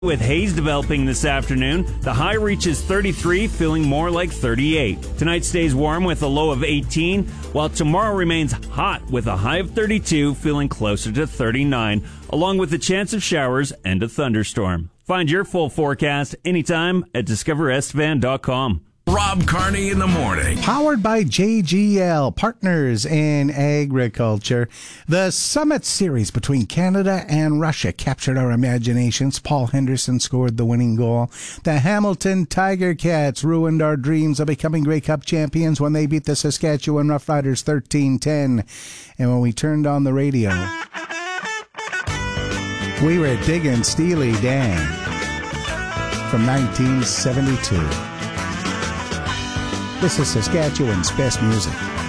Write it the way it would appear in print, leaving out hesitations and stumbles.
With haze developing this afternoon, the high reaches 33, feeling more like 38. Tonight stays warm with a low of 18, while tomorrow remains hot with a high of 32, feeling closer to 39, along with a chance of showers and a thunderstorm. Find your full forecast anytime at discoverestvan.com. Rob Carney in the morning. Powered by JGL, Partners in Agriculture. The Summit Series between Canada and Russia captured our imaginations. Paul Henderson scored the winning goal. The Hamilton Tiger Cats ruined our dreams of becoming Grey Cup champions when they beat the Saskatchewan Roughriders 13-10. And when we turned on the radio, we were digging Steely Dan from 1972. This is Saskatchewan's best music.